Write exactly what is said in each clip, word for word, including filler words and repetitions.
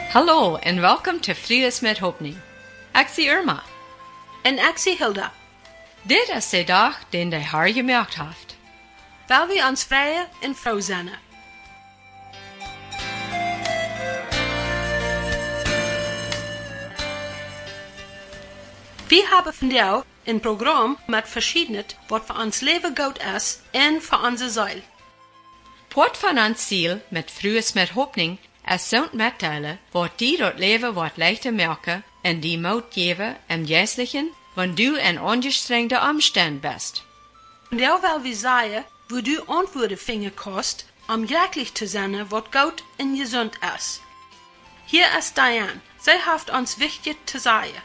Hallo en welkom te Frides met Hoping. Ik zie Irma. En ik zie Hilda. Dit is de dag den de Heer gemaakt heeft. Weil wir ons vrije en froh zijn. Wir haben vandaag een programma met verschiedene wat voor ons leven goed is en voor onze ziel. Port van ons ziel met Frides met Hoping is zo'n mitteilen wat die dat leven wat leichter merken en die moed geven im Jäslichen, wenn du in angestrengte Umständen bist. Vandaag wil we zeggen, wo du antwoorden vinden kost om glücklich te zijn wat goed en gezond is. Hier is Diane. Zij heeft ons wichtig te zeggen.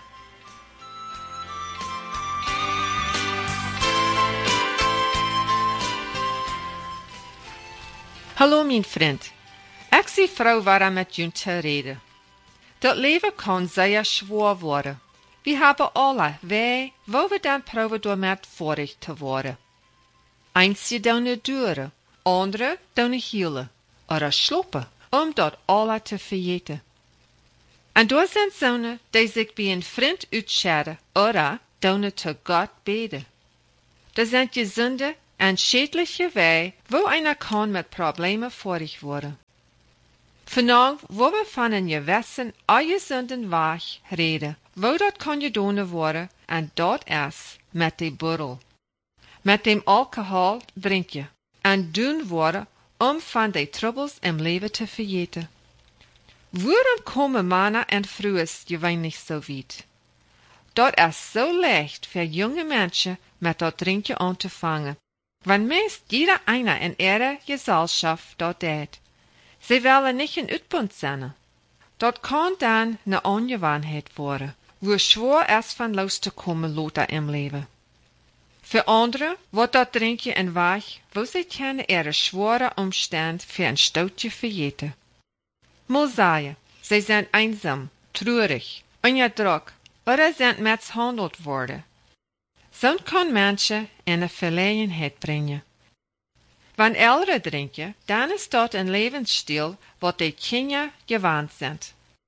Hallo mijn vriend. Ik zie vrouw waar met je te reden. Dat leven kan zeer schwer worden. We hebben alle, wij, wo we dan proberen door met vorig te worden. Einige doen het duren, andere doen het hielen, oder slopen, om dat alle te vergeten. En door zijn zonen die zich bij een vriend uitscheiden, oder doen het te God beden. Dat zijn gezonde en schädliche wij, wo einer kan met problemen vorig worden. Vandaag wo we van een gewissen ongezunden weg reden, wo dat kan gedaan worden, en dat is met de borrel. Met dem alcohol drinken, en doen worden om van de troubles im leven te vergeten. Waarom komen mannen en vrouwen gewöhnlich so weit? Dat is zo leicht voor jonge mensen met dat drinken aan te vangen, want meest jeder einer in ihrer Gesellschaft dat deed. Sie willen nicht een uitpunt zijn. Dat kan dan een ongewoonheid worden, wo schwer is van los te komen later im leven. Voor anderen wordt dat drinken een weg, wo sie kunnen ihre schwere omstand voor een stootje vergeten. Mal sagen, sie sind einsam, traurig, ongedrukt, oder sind mishandelt worden. So kan mensen in een verlegenheid brengen. Wanneer ouderen drinken, dan is dat een levensstil wat de kinderen gewend zijn.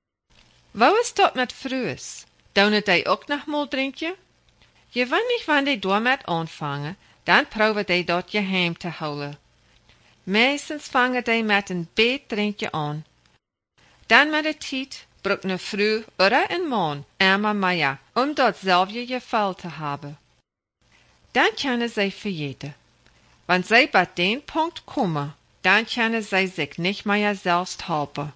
Wo is dat met vrouwen? Doen die ook nog mal drinken? Gewöhnlich wanneer die daarmee aanvangen, dan proberen die dat geheim te houden. Meestens vangen die met een beet drinken aan. Dan met de tijd broekt een vrouw oder een man immer meer, om datzelfde geval te hebben. Dan kunnen zij vergeten. Wenn sie bei den Punkt kommen, dann können sie sich nicht mehr selbst helfen.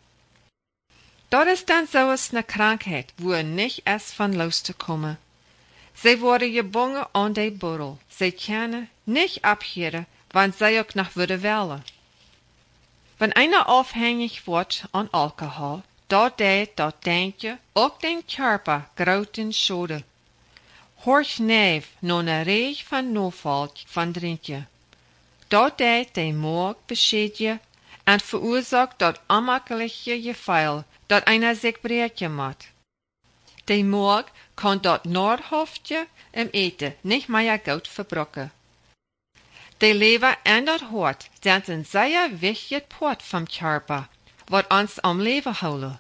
Dat is dan zoals eine Krankheit, wo er nicht ist von loszukommen. Sie worden gebunden an die Borrel. Sie können nicht abhören, wann sie auch noch würde wollen. Wenn einer aufhängig wird an Alkohol, dat deed dat Denken auch den Körper großen Schade. Horch neef non een reeg van novalk van drinken. Dat deed de morg beschädigen en veroorzaakt dat onmakkelijke geval dat einer zich breken moet. De morg kan dat noordhoofdje im eten niet meer goed verbrokken. De lever en dat hart zijn een zeer wichtig part vom Körper, wat ons am leven houden.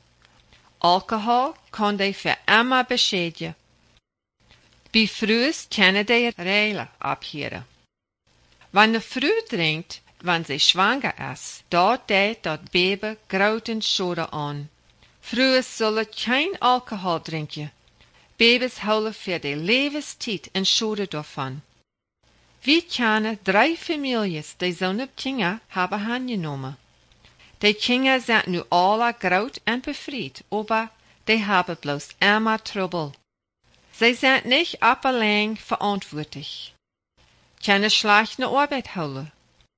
Alcohol kan de voor immer beschädigen. Bij vrouwen kunnen die reilen abhören. Wenn eine Frau trinkt, wenn sie schwanger ist, dat deed dat Baby großen Schade an. Vrouwen zullen kein Alkohol drinken. Babys houden für die Lebenszeit een Schade davon. Wir kennen drei Families, die zo'n Kinder hebben aangenomen. Die Kinder sind nu alle groot en befried, aber die hebben bloß immer Trouble. Sie sind nicht allein verantwortlich. Keine schlechte Arbeit houden.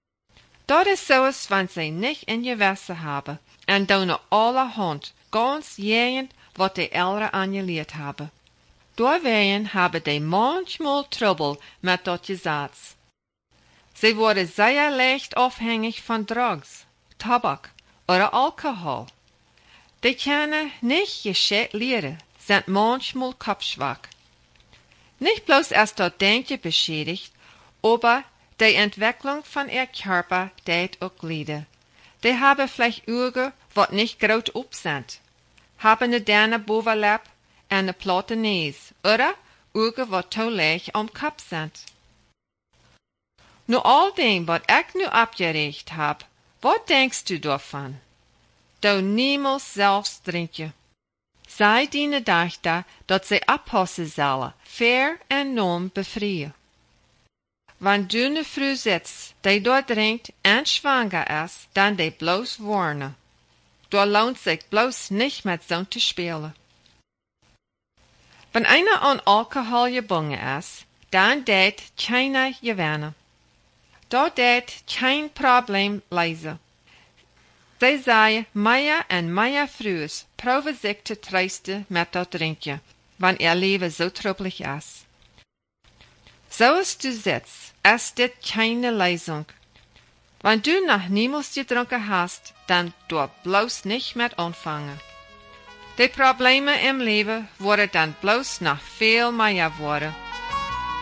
Dat is zoals wenn sie nicht in Gewässer haben en doen allerhand ganz jegend wat die Eltern angeleerd hebben. Doorwegen hebben die manchmal Trouble met dat Gesetz. Sie worden sehr leicht abhängig von Drugs, Tabak oder Alkohol. Die können nicht gescheit leren, sind manchmal kopfschwach. Nicht bloß erst das Denken beschädigt, aber die Entwicklung von ihr Körper deed auch leiden. Die haben vielleicht Augen, wat nicht groot op sind. hebben ne derne bovenlip en ne platte neus, oder ogen wat te leeg om kop zijn. Nu al ding wat ik nu opgericht heb, wat denkst du daarvan? Du niemals zelfs drinkje. Zij dienen dachten dat zij oppassen zullen, fair en noem bevrijen. Wanneer du ne vrouw zit, die door drinkt en schwanger is, dan die bloos warnen. Door lohnt sich bloos nicht met zo'n te spelen. Wenn einer an Alkohol gebunden ist, dann deed keiner gewinnen. Dat deed kein Problem lezen. Zij zei, meer en meer vrouwen proeven zich te troosten met dat drinkje, wanneer ihr leven zo troebelig is. Zoals du sitzt, ist dit keine Lesung. Wenn du noch niemals gedrunken hast, dann du bloß nicht mehr anfangen. Die Probleme im Leben worden dann bloß noch viel mehr worden.